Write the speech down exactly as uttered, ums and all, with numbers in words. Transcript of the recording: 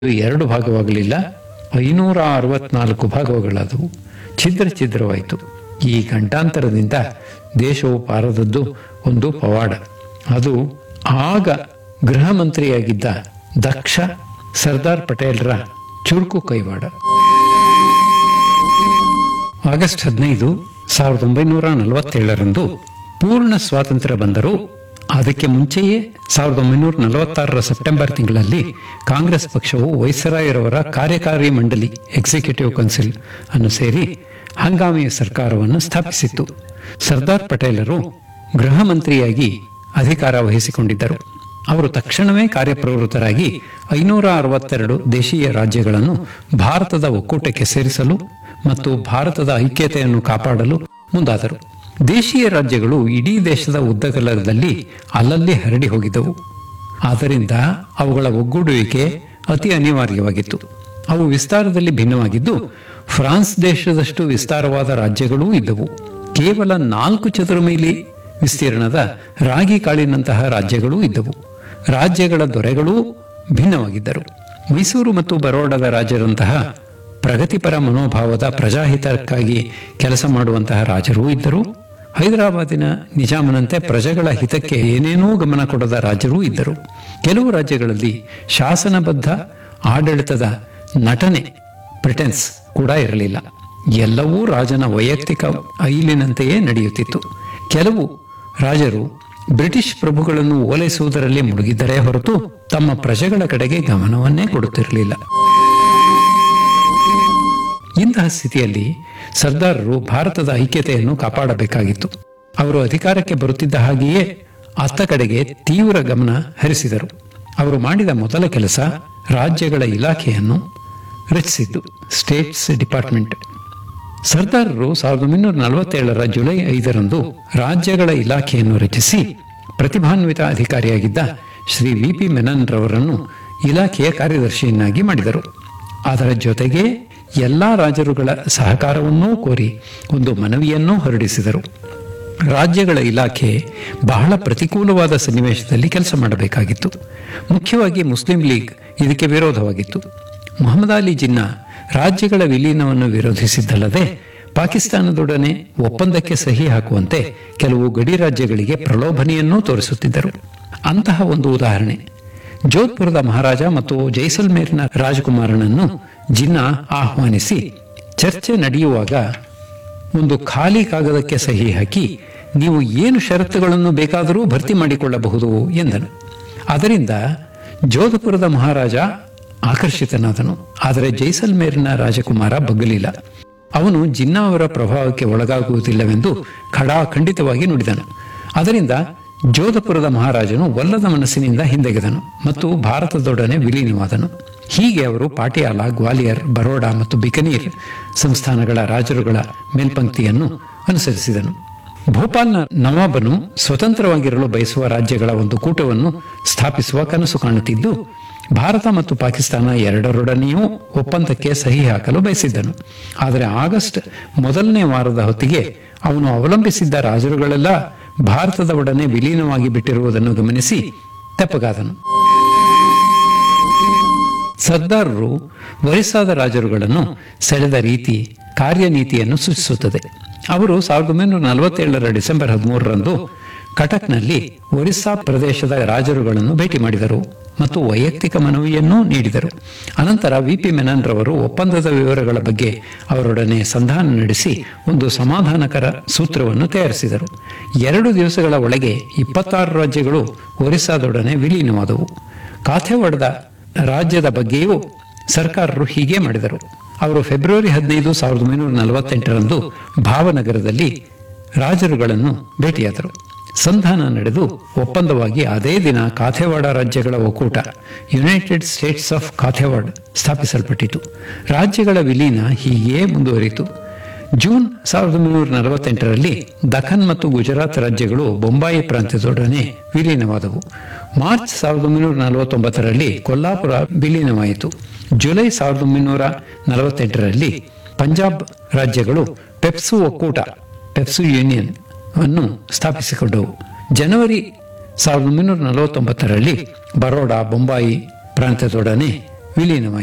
ಎರಡು ಭಾಗವಾಗಲಿಲ್ಲ, ಐನೂರ ಅರವತ್ನಾಲ್ಕು ಭಾಗಗಳಾದವು. ಛಿದ್ರ ಛಿದ್ರವಾಯಿತು. ಈ ಗಂಟಾಂತರದಿಂದ ದೇಶವು ಪಾರದದ್ದು ಒಂದು ಪವಾಡ. ಅದು ಆಗ ಗೃಹ ಮಂತ್ರಿಯಾಗಿದ್ದ ದಕ್ಷ ಸರ್ದಾರ್ ಪಟೇಲ್ರ ಚುರುಕು ಕೈವಾಡ. ಆಗಸ್ಟ್ ಹದಿನೈದು ಸಾವಿರದ ಒಂಬೈನೂರ ನಲವತ್ತೇಳರಂದು ಪೂರ್ಣ ಸ್ವಾತಂತ್ರ್ಯ ಬಂದರೂ ಅದಕ್ಕೆ ಮುಂಚೆಯೇ ಸಾವಿರದ ಒಂಬೈನೂರ ನಲವತ್ತಾರರ ಸೆಪ್ಟೆಂಬರ್ ತಿಂಗಳಲ್ಲಿ ಕಾಂಗ್ರೆಸ್ ಪಕ್ಷವು ವೈಸರಾಯರವರ ಕಾರ್ಯಕಾರಿ ಮಂಡಳಿ ಎಕ್ಸಿಕ್ಯೂಟಿವ್ ಕೌನ್ಸಿಲ್ ಅನ್ನು ಸೇರಿ ಹಂಗಾಮಿ ಸರ್ಕಾರವನ್ನು ಸ್ಥಾಪಿಸಿತ್ತು. ಸರ್ದಾರ್ ಪಟೇಲರು ಗೃಹ ಮಂತ್ರಿಯಾಗಿ ಅಧಿಕಾರ ವಹಿಸಿಕೊಂಡಿದ್ದರು. ಅವರು ತಕ್ಷಣವೇ ಕಾರ್ಯಪ್ರವೃತ್ತರಾಗಿ ಐನೂರ ಅರವತ್ತೆರಡು ದೇಶೀಯ ರಾಜ್ಯಗಳನ್ನು ಭಾರತದ ಒಕ್ಕೂಟಕ್ಕೆ ಸೇರಿಸಲು ಮತ್ತು ಭಾರತದ ಐಕ್ಯತೆಯನ್ನು ಕಾಪಾಡಲು ಮುಂದಾದರು. ದೇಶೀಯ ರಾಜ್ಯಗಳು ಇಡೀ ದೇಶದ ಉದ್ದಗಲದಲ್ಲಿ ಅಲ್ಲಲ್ಲಿ ಹರಡಿ ಹೋಗಿದ್ದವು. ಆದ್ದರಿಂದ ಅವುಗಳ ಒಗ್ಗೂಡುವಿಕೆ ಅತಿ ಅನಿವಾರ್ಯವಾಗಿತ್ತು. ಅವು ವಿಸ್ತಾರದಲ್ಲಿ ಭಿನ್ನವಾಗಿದ್ದು ಫ್ರಾನ್ಸ್ ದೇಶದಷ್ಟು ವಿಸ್ತಾರವಾದ ರಾಜ್ಯಗಳೂ ಇದ್ದವು. ಕೇವಲ ನಾಲ್ಕು ಚದುರ ಮೈಲಿ ವಿಸ್ತೀರ್ಣದ ರಾಗಿ ಕಾಳಿನಂತಹ ರಾಜ್ಯಗಳೂ ಇದ್ದವು. ರಾಜ್ಯಗಳ ದೊರೆಗಳೂ ಭಿನ್ನವಾಗಿದ್ದರು. ಮೈಸೂರು ಮತ್ತು ಬರೋಡದ ರಾಜರಂತಹ ಪ್ರಗತಿಪರ ಮನೋಭಾವದ ಪ್ರಜಾಹಿತಕ್ಕಾಗಿ ಕೆಲಸ ಮಾಡುವಂತಹ ರಾಜರೂ ಇದ್ದರು. ಹೈದರಾಬಾದಿನ ನಿಜಾಮನಂತೆ ಪ್ರಜೆಗಳ ಹಿತಕ್ಕೆ ಏನೇನೂ ಗಮನ ಕೊಡದ ರಾಜರೂ ಇದ್ದರು. ಕೆಲವು ರಾಜ್ಯಗಳಲ್ಲಿ ಶಾಸನಬದ್ಧ ಆಡಳಿತದ ನಟನೆ ಪ್ರಿಟೆನ್ಸ್ ಕೂಡ ಇರಲಿಲ್ಲ. ಎಲ್ಲವೂ ರಾಜನ ವೈಯಕ್ತಿಕ ಐಲಿನಂತೆಯೇ ನಡೆಯುತ್ತಿತ್ತು. ಕೆಲವು ರಾಜರು ಬ್ರಿಟಿಷ್ ಪ್ರಭುಗಳನ್ನು ಓಲೈಸುವುದರಲ್ಲಿ ಮುಳುಗಿದ್ದರೇ ಹೊರತು ತಮ್ಮ ಪ್ರಜೆಗಳ ಕಡೆಗೆ ಗಮನವನ್ನೇ ಕೊಡುತ್ತಿರಲಿಲ್ಲ. ಇಂತಹ ಸ್ಥಿತಿಯಲ್ಲಿ ಸರ್ದಾರರು ಭಾರತದ ಐಕ್ಯತೆಯನ್ನು ಕಾಪಾಡಬೇಕಾಗಿತ್ತು. ಅವರು ಅಧಿಕಾರಕ್ಕೆ ಬರುತ್ತಿದ್ದ ಹಾಗೆಯೇ ಅತ್ತ ಕಡೆಗೆ ತೀವ್ರ ಗಮನ ಹರಿಸಿದರು. ಅವರು ಮಾಡಿದ ಮೊದಲ ಕೆಲಸ ರಾಜ್ಯಗಳ ಇಲಾಖೆಯನ್ನು ರಚಿಸಿದ್ದು, ಸ್ಟೇಟ್ಸ್ ಡಿಪಾರ್ಟ್ಮೆಂಟ್. ಸರ್ದಾರರು ಸಾವಿರದ ಒಂಬೈನೂರ ನಲವತ್ತೇಳರ ಜುಲೈ ಐದರಂದು ರಾಜ್ಯಗಳ ಇಲಾಖೆಯನ್ನು ರಚಿಸಿ ಪ್ರತಿಭಾನ್ವಿತ ಅಧಿಕಾರಿಯಾಗಿದ್ದ ಶ್ರೀ ವಿ ಪಿ ಮೆನನ್ ರವರನ್ನು ಇಲಾಖೆಯ ಕಾರ್ಯದರ್ಶಿಯನ್ನಾಗಿ ಮಾಡಿದರು. ಅದರ ಜೊತೆಗೆ ಎಲ್ಲಾ ರಾಜರುಗಳ ಸಹಕಾರವನ್ನೂ ಕೋರಿ ಒಂದು ಮನವಿಯನ್ನೂ ಹೊರಡಿಸಿದರು. ರಾಜ್ಯಗಳ ಇಲಾಖೆ ಬಹಳ ಪ್ರತಿಕೂಲವಾದ ಸನ್ನಿವೇಶದಲ್ಲಿ ಕೆಲಸ ಮಾಡಬೇಕಾಗಿತ್ತು. ಮುಖ್ಯವಾಗಿ ಮುಸ್ಲಿಂ ಲೀಗ್ ಇದಕ್ಕೆ ವಿರೋಧವಾಗಿತ್ತು. ಮೊಹಮ್ಮದ್ ಅಲಿ ಜಿನ್ನಾ ರಾಜ್ಯಗಳ ವಿಲೀನವನ್ನು ವಿರೋಧಿಸಿದ್ದಲ್ಲದೆ ಪಾಕಿಸ್ತಾನದೊಡನೆ ಒಪ್ಪಂದಕ್ಕೆ ಸಹಿ ಹಾಕುವಂತೆ ಕೆಲವು ಗಡಿ ರಾಜ್ಯಗಳಿಗೆ ಪ್ರಲೋಭನೆಯನ್ನೂ ತೋರಿಸುತ್ತಿದ್ದರು. ಅಂತಹ ಒಂದು ಉದಾಹರಣೆ, ಜೋಧ್ಪುರದ ಮಹಾರಾಜ ಮತ್ತು ಜೈಸಲ್ಮೇರ್ನ ರಾಜಕುಮಾರನನ್ನು ಜಿನ್ನಾ ಆಹ್ವಾನಿಸಿ ಚರ್ಚೆ ನಡೆಯುವಾಗ ಒಂದು ಖಾಲಿ ಕಾಗದಕ್ಕೆ ಸಹಿ ಹಾಕಿ ನೀವು ಏನು ಷರತ್ತುಗಳನ್ನು ಬೇಕಾದರೂ ಭರ್ತಿ ಮಾಡಿಕೊಳ್ಳಬಹುದು ಎಂದನು. ಅದರಿಂದ ಜೋಧಪುರದ ಮಹಾರಾಜ ಆಕರ್ಷಿತನಾದನು. ಆದರೆ ಜೈಸಲ್ಮೇರ್ನ ರಾಜಕುಮಾರ ಬಗ್ಗಲಿಲ್ಲ. ಅವನು ಜಿನ್ನಾ ಅವರ ಪ್ರಭಾವಕ್ಕೆ ಒಳಗಾಗುವುದಿಲ್ಲವೆಂದು ಖಡಾಖಂಡಿತವಾಗಿ ನುಡಿದನು. ಅದರಿಂದ ಜೋಧಪುರದ ಮಹಾರಾಜನು ಒಲ್ಲದ ಮನಸ್ಸಿನಿಂದ ಹಿಂದೆಗೆದನು ಮತ್ತು ಭಾರತದೊಡನೆ ವಿಲೀನವಾದನು. ಹೀಗೆ ಅವರು ಪಾಟಿಯಾಲ, ಗ್ವಾಲಿಯರ್, ಬರೋಡಾ ಮತ್ತು ಬಿಕನೀರ್ ಸಂಸ್ಥಾನಗಳ ರಾಜರುಗಳ ಮೇಲ್ಪಂಕ್ತಿಯನ್ನು ಅನುಸರಿಸಿದನು. ಭೋಪಾಲ್ನ ನವಾಬನು ಸ್ವತಂತ್ರವಾಗಿರಲು ಬಯಸುವ ರಾಜ್ಯಗಳ ಒಂದು ಕೂಟವನ್ನು ಸ್ಥಾಪಿಸುವ ಕನಸು ಕಾಣುತ್ತಿದ್ದು ಭಾರತ ಮತ್ತು ಪಾಕಿಸ್ತಾನ ಎರಡರೊಡನೆಯೂ ಒಪ್ಪಂದಕ್ಕೆ ಸಹಿ ಹಾಕಲು ಬಯಸಿದ್ದನು. ಆದರೆ ಆಗಸ್ಟ್ ಮೊದಲನೇ ವಾರದ ಹೊತ್ತಿಗೆ ಅವನು ಅವಲಂಬಿಸಿದ್ದ ರಾಜರುಗಳೆಲ್ಲ ಭಾರತದ ಒಡನೆ ವಿಲೀನವಾಗಿ ಬಿಟ್ಟಿರುವುದನ್ನು ಗಮನಿಸಿ ತೆಪ್ಪಗಾದನು. ಸರ್ದಾರರು ಒರಿಸ್ಸಾದ ರಾಜರುಗಳನ್ನು ಸೆಳೆದ ರೀತಿ ಕಾರ್ಯನೀತಿಯನ್ನು ಸೂಚಿಸುತ್ತದೆ. ಅವರು ಸಾವಿರದ ಒಂಬೈನೂರ ನಲವತ್ತೇಳರ ಡಿಸೆಂಬರ್ ಹದಿಮೂರರಂದು ಕಟಕ್ನಲ್ಲಿ ಒರಿಸ್ಸಾ ಪ್ರದೇಶದ ರಾಜರುಗಳನ್ನು ಭೇಟಿ ಮಾಡಿದರು ಮತ್ತು ವೈಯಕ್ತಿಕ ಮನವಿಯನ್ನೂ ನೀಡಿದರು. ಅನಂತರ ವಿ ಪಿ ಮೆನನ್ ರವರು ಒಪ್ಪಂದದ ವಿವರಗಳ ಬಗ್ಗೆ ಅವರೊಡನೆ ಸಂಧಾನ ನಡೆಸಿ ಒಂದು ಸಮಾಧಾನಕರ ಸೂತ್ರವನ್ನು ತಯಾರಿಸಿದರು. ಎರಡು ದಿವಸಗಳ ಒಳಗೆ ಇಪ್ಪತ್ತಾರು ರಾಜ್ಯಗಳು ಒರಿಸ್ಸಾದೊಡನೆ ವಿಲೀನವಾದವು. ಕಾಥೆವಾಡದ ರಾಜ್ಯದ ಬಗ್ಗೆಯೂ ಸರ್ಕಾರರು ಹೀಗೆ ಮಾಡಿದರು. ಅವರು ಫೆಬ್ರವರಿ ಹದಿನೈದು ಸಾವಿರದ ಒಂಬೈನೂರ ನಲವತ್ತೆಂಟರಂದು ಭಾವನಗರದಲ್ಲಿ ರಾಜರುಗಳನ್ನು ಭೇಟಿಯಾದರು. ಸಂಧಾನ ನಡೆದು ಒಪ್ಪಂದವಾಗಿ ಅದೇ ದಿನ ಕಾಥೆವಾಡ ರಾಜ್ಯಗಳ ಒಕ್ಕೂಟ ಯುನೈಟೆಡ್ ಸ್ಟೇಟ್ಸ್ ಆಫ್ ಕಾಥೆವಾಡ್ ಸ್ಥಾಪಿಸಲ್ಪಟ್ಟಿತು. ರಾಜ್ಯಗಳ ವಿಲೀನ ಹೀಗೇ ಮುಂದುವರಿಯಿತು. ಜೂನ್ ಸಾವಿರದ ಒಂಬೈನೂರ ನಲವತ್ತೆಂಟರಲ್ಲಿ ದಖನ್ ಮತ್ತು ಗುಜರಾತ್ ರಾಜ್ಯಗಳು ಬೊಂಬಾಯಿ ಪ್ರಾಂತ್ಯದೊಡನೆ ವಿಲೀನವಾದವು. ಮಾರ್ಚ್ ಸಾವಿರದ ಒಂಬೈನೂರ ನಲವತ್ತೊಂಬತ್ತರಲ್ಲಿ ಕೊಲ್ಲಾಪುರ ವಿಲೀನವಾಯಿತು. ಜುಲೈ ಸಾವಿರದ ಒಂಬೈನೂರ ನಲವತ್ತೆಂಟರಲ್ಲಿ ಪಂಜಾಬ್ ರಾಜ್ಯಗಳು ಪೆಪ್ಸು ಒಕ್ಕೂಟ ಪೆಪ್ಸು ಯೂನಿಯನ್ ಅನ್ನು ಸ್ಥಾಪಿಸಿಕೊಂಡವು. ಜನವರಿ ಸಾವಿರದ ಒಂಬೈನೂರ ನಲವತ್ತೊಂಬತ್ತರಲ್ಲಿ ಬರೋಡಾ, ಬೊಂಬಾಯಿ ಪ್ರಾಂತ್ಯದೊಡನೆ ವಿಲೀನವಾಯಿತು.